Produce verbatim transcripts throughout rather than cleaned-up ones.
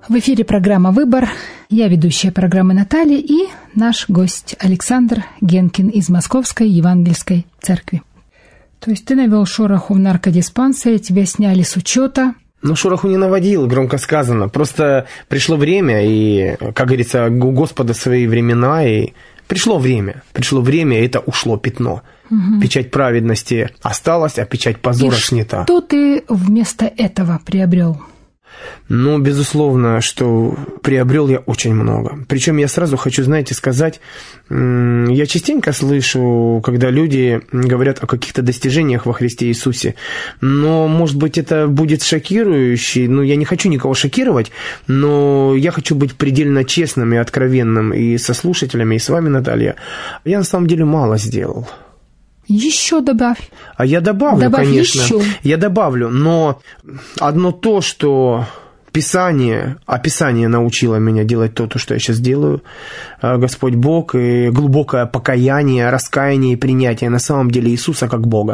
В эфире программа «Выбор». Я ведущая программы Наталья и наш гость Александр Генкин из Московской Евангельской церкви. То есть ты навел шороху в наркодиспансере, тебя сняли с учета. Ну, шороху не наводил, громко сказано. Просто пришло время, и, как говорится, у Господа свои времена, и пришло время. Пришло время, и это ушло пятно. Угу. Печать праведности осталась, а печать позора и снята. Что ты вместо этого приобрел? Ну, безусловно, что приобрел я очень много. Причем я сразу хочу, знаете, сказать, я частенько слышу, когда люди говорят о каких-то достижениях во Христе Иисусе, но, может быть, это будет шокирующе, ну, я не хочу никого шокировать, но я хочу быть предельно честным и откровенным и со слушателями, и с вами, Наталья. Я на самом деле мало сделал. Еще добавь. А я добавлю, добавь конечно. Еще. Я добавлю, но одно то, что Писание, а Писание научило меня делать то, что я сейчас делаю, Господь Бог, и глубокое покаяние, раскаяние и принятие на самом деле Иисуса как Бога.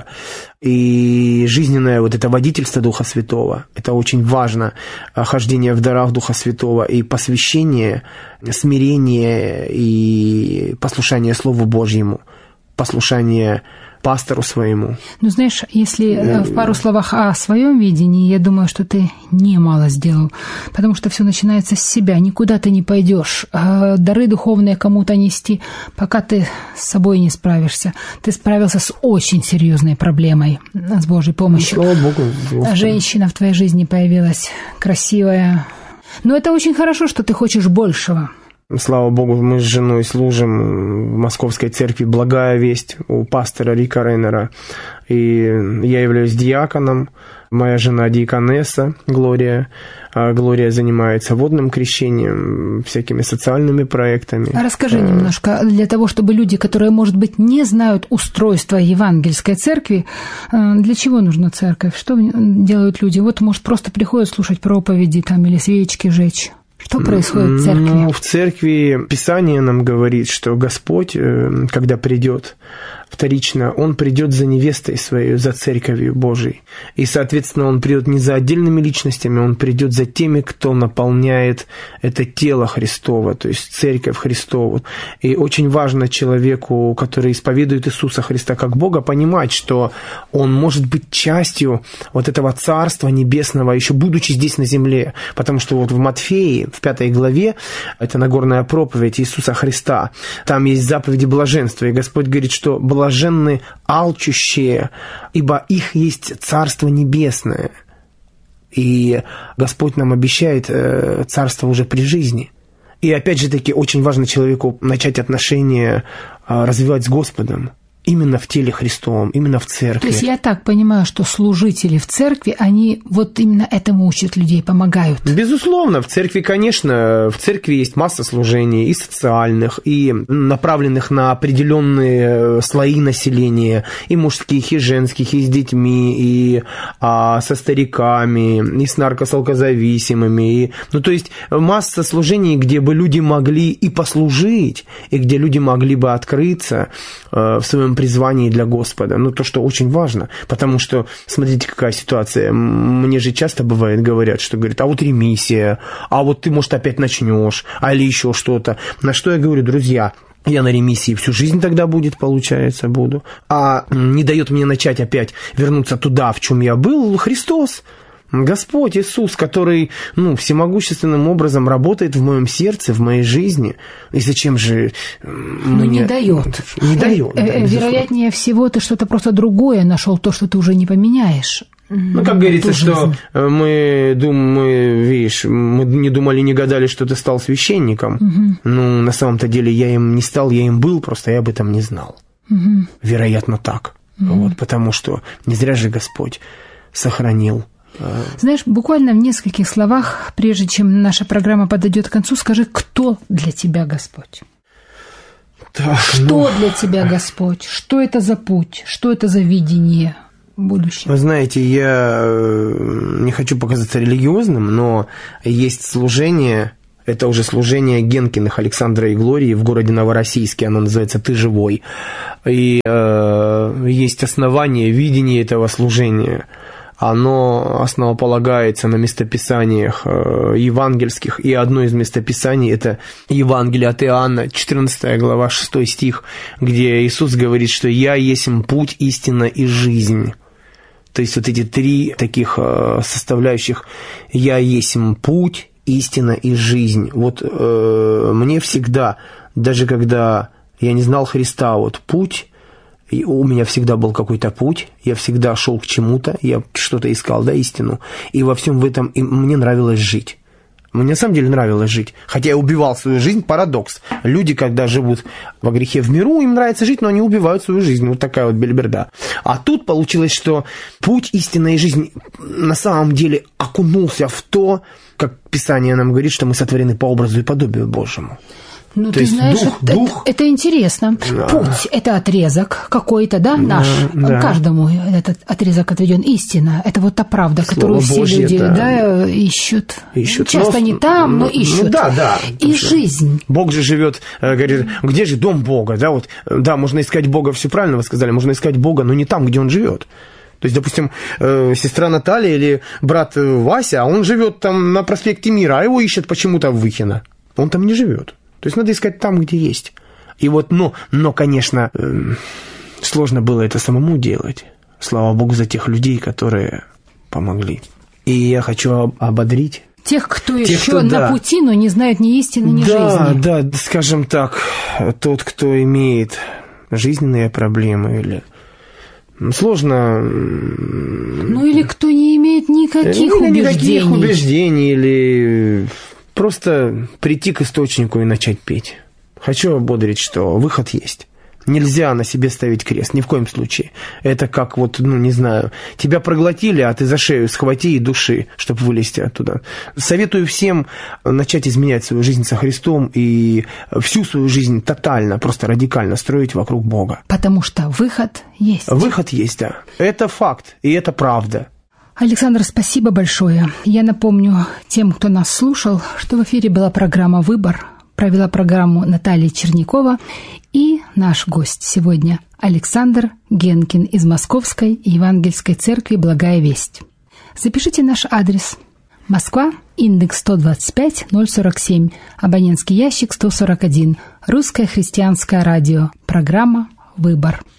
И жизненное вот это водительство Духа Святого, это очень важно, хождение в дарах Духа Святого, и посвящение, смирение и послушание Слову Божьему, послушание пастору своему. Ну, знаешь, если в пару словах о своем видении, я думаю, что ты немало сделал, потому что все начинается с себя, никуда ты не пойдешь, дары духовные кому-то нести, пока ты с собой не справишься. Ты справился с очень серьезной проблемой, с Божьей помощью. Слава Богу. Господи. Женщина в твоей жизни появилась, красивая. Но это очень хорошо, что ты хочешь большего. Слава Богу, мы с женой служим в Московской церкви «Благая весть» у пастора Рика Рейнера. И я являюсь диаконом, моя жена диаконесса Глория. Глория занимается водным крещением, всякими социальными проектами. А расскажи немножко, для того, чтобы люди, которые, может быть, не знают устройства Евангельской церкви, для чего нужна церковь? Что делают люди? Вот, может, просто приходят слушать проповеди там, или свечки жечь. Что происходит в церкви? Ну, в церкви Писание нам говорит, что Господь, когда придет вторично, Он придет за невестой своей, за церковью Божией. И, соответственно, Он придет не за отдельными личностями, Он придет за теми, кто наполняет это тело Христово, то есть церковь Христову. И очень важно человеку, который исповедует Иисуса Христа как Бога, понимать, что он может быть частью вот этого Царства Небесного, еще будучи здесь на земле. Потому что вот в Матфеи, в пятой главе, это Нагорная проповедь Иисуса Христа, там есть заповеди блаженства, и Господь говорит, что блаженны алчущие, ибо их есть Царство Небесное. И Господь нам обещает царство уже при жизни. И опять же таки очень важно человеку начать отношения развивать с Господом. Именно в теле Христовом, именно в церкви. То есть я так понимаю, что служители в церкви, они вот именно этому учат людей, помогают? Безусловно, в церкви, конечно, в церкви есть масса служений и социальных, и направленных на определенные слои населения, и мужских, и женских, и с детьми, и а, со стариками, и с наркосалкозависимыми. И, ну, то есть масса служений, где бы люди могли и послужить, и где люди могли бы открыться э, в своем призвании для Господа. Ну, то, что очень важно. Потому что, смотрите, какая ситуация. Мне же часто бывает, говорят, что говорят, а вот ремиссия, а вот ты, может, опять начнешь, а или еще что-то. На что я говорю, друзья, я на ремиссии всю жизнь тогда будет, получается, буду. А не дает мне начать опять вернуться туда, в чем я был, Христос. Господь Иисус, который, ну, всемогущественным образом работает в моем сердце, в моей жизни. И зачем же мне... Не дает. Не дает. Да, вероятнее всего, ты что-то просто другое нашел, то, что ты уже не поменяешь. Ну, как говорится, что мы, дум, мы, видишь, мы не думали, не гадали, что ты стал священником. Угу. Ну, на самом-то деле я им не стал, я им был, просто я об этом не знал. Угу. Вероятно, так. Угу. Вот, потому что не зря же Господь сохранил. Знаешь, буквально в нескольких словах, прежде чем наша программа подойдет к концу, скажи, кто для тебя Господь? Так, что ну... для тебя Господь? Что это за путь? Что это за видение будущего? Вы знаете, я не хочу показаться религиозным, но есть служение, это уже служение Генкиных Александра и Глории в городе Новороссийске, оно называется «Ты живой». И э, есть основание видения этого служения. оно основополагается на местописаниях евангельских, и одно из местописаний – это Евангелие от Иоанна, четырнадцатая глава, шестой стих, где Иисус говорит, что «Я есть путь, истина и жизнь». То есть вот эти три таких составляющих «Я есть путь, истина и жизнь». Вот э, мне всегда, даже когда я не знал Христа, вот путь, и у меня всегда был какой-то путь, я всегда шел к чему-то, я что-то искал, да, истину, и во всем в этом и мне нравилось жить. Мне на самом деле нравилось жить, хотя я убивал свою жизнь, парадокс. Люди, когда живут во грехе в миру, им нравится жить, но они убивают свою жизнь, вот такая вот бельберда. А тут получилось, что путь истинной жизни на самом деле окунулся в то, как Писание нам говорит, что мы сотворены по образу и подобию Божьему. Ну, То ты знаешь, дух, это, дух... Это, это интересно. Да. Путь – это отрезок какой-то, да, наш. Да. Каждому этот отрезок отведен. Истина – это вот та правда, Слово которую все Божье, люди да. Да, ищут. ищут. Часто но, не там, но ищут. Ну, да, да. И жизнь. Бог же живет, говорит, где же дом Бога? Да, вот, да, можно искать Бога, все правильно вы сказали, можно искать Бога, но не там, где Он живет. То есть, допустим, э, сестра Наталья или брат Вася, он живет там на проспекте Мира, а его ищет почему-то в Выхино. Он там не живет. То есть надо искать там, где есть. И вот, ну, но, конечно, э, сложно было это самому делать. Слава Богу за тех людей, которые помогли. И я хочу ободрить тех, кто тех, еще кто, на да. пути, но не знают ни истины, ни да, жизни. Да, да, скажем так, тот, кто имеет жизненные проблемы или сложно... Ну, или кто не имеет никаких или убеждений. Никаких убеждений, или просто прийти к источнику и начать петь. Хочу ободрить, что выход есть. Нельзя на себе ставить крест, ни в коем случае. Это как вот, ну, не знаю, тебя проглотили, а ты за шею схвати и души, чтобы вылезти оттуда. Советую всем начать изменять свою жизнь со Христом и всю свою жизнь тотально, просто радикально строить вокруг Бога. Потому что выход есть. Выход есть, да. Это факт, и это правда. Александр, спасибо большое. Я напомню тем, кто нас слушал, что в эфире была программа «Выбор». Провела программу Наталья Чернякова и наш гость сегодня Александр Генкин из Московской Евангельской церкви «Благая весть». Запишите наш адрес. Москва, индекс сто двадцать пять ноль сорок семь, абонентский ящик сто сорок один, Русское христианское радио, программа «Выбор».